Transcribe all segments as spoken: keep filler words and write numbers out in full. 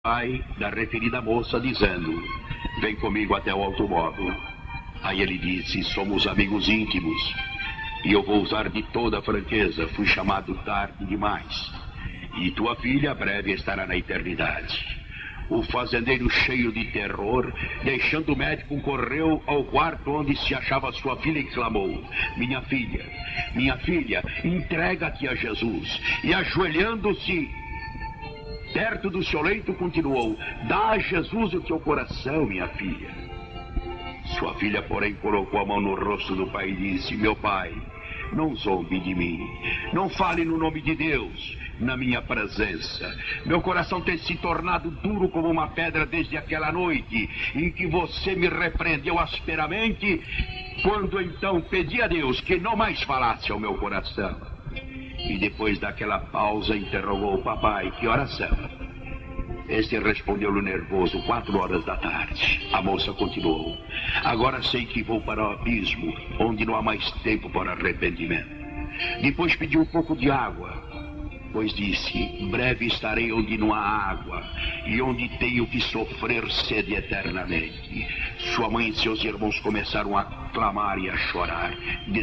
pai da referida moça dizendo: vem comigo até o automóvel. Aí ele disse: somos amigos íntimos e eu vou usar de toda a franqueza. Fui chamado tarde demais e tua filha breve estará na eternidade. O fazendeiro, cheio de terror, deixando o médico, correu ao quarto onde se achava sua filha e exclamou: minha filha, minha filha, entrega-te a Jesus. E ajoelhando-se perto do seu leito, continuou: dá a Jesus o teu coração, minha filha. Sua filha, porém, colocou a mão no rosto do pai e disse: meu pai, não zombe de mim, não fale no nome de Deus na minha presença. Meu coração tem se tornado duro como uma pedra desde aquela noite em que você me repreendeu asperamente, quando então pedi a Deus que não mais falasse ao meu coração. E depois daquela pausa interrogou: papai, que horas são? Este respondeu-lhe nervoso: quatro horas da tarde. A moça continuou: agora sei que vou para o abismo, onde não há mais tempo para arrependimento. Depois pediu um pouco de água, pois disse: breve estarei onde não há água e onde tenho que sofrer sede eternamente. Sua mãe e seus irmãos começaram a clamar e a chorar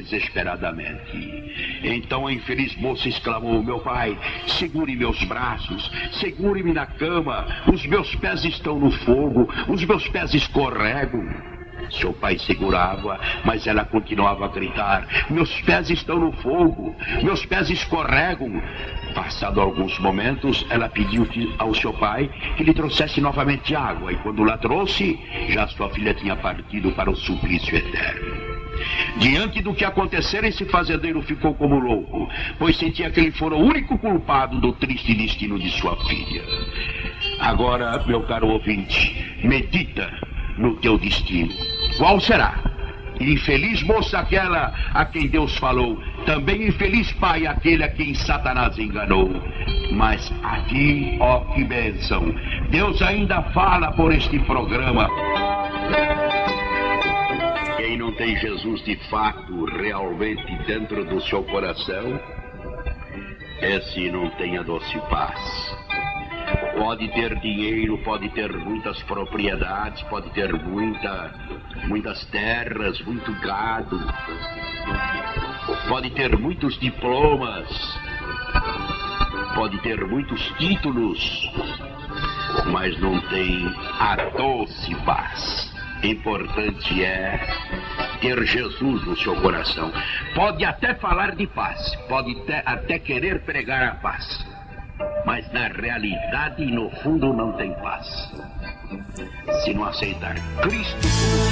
desesperadamente. Então a infeliz moça exclamou: meu pai, segure meus braços, segure-me na cama, os meus pés estão no fogo, os meus pés escorregam. Seu pai segurava, mas ela continuava a gritar: meus pés estão no fogo, meus pés escorregam. Passado alguns momentos, ela pediu ao seu pai que lhe trouxesse novamente água, e quando lá trouxe, já sua filha tinha partido para o suplício eterno. Diante do que acontecera, esse fazendeiro ficou como louco, pois sentia que ele fora o único culpado do triste destino de sua filha. Agora, meu caro ouvinte, medita no teu destino. Qual será? Infeliz moça aquela a quem Deus falou, também infeliz pai aquele a quem Satanás enganou. Mas aqui, ó que bênção, Deus ainda fala por este programa. Quem não tem Jesus de fato, realmente dentro do seu coração, esse não tem a doce paz. Pode ter dinheiro, pode ter muitas propriedades, pode ter muita, muitas terras, muito gado, pode ter muitos diplomas, pode ter muitos títulos, mas não tem a doce paz. Importante é ter Jesus no seu coração. Pode até falar de paz, pode até querer pregar a paz, mas na realidade e no fundo não tem paz. Se não aceitar Cristo